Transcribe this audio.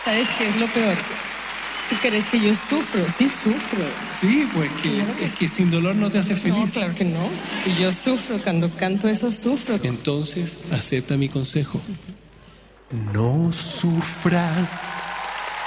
¿Sabes qué es lo peor? ¿Tú crees que yo sufro? Sí sufro. Sí, pues Claro que es que sin dolor no te hace No, feliz. claro que no. Y yo sufro, cuando canto eso sufro. Entonces, acepta mi consejo. No sufras.